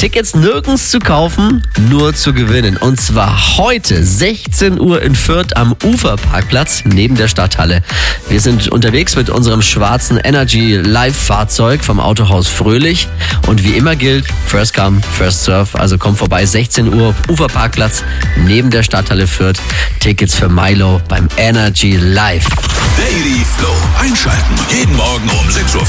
Tickets nirgends zu kaufen, nur zu gewinnen. Und zwar heute 16 Uhr in Fürth am Uferparkplatz neben der Stadthalle. Wir sind unterwegs mit unserem schwarzen Energy Live-Fahrzeug vom Autohaus Fröhlich. Und wie immer gilt, first come, first serve. Also kommt vorbei, 16 Uhr, Uferparkplatz neben der Stadthalle Fürth. Tickets für Milo beim Energy Live. Daily Flow einschalten. Jeden Morgen um 6:40 Uhr.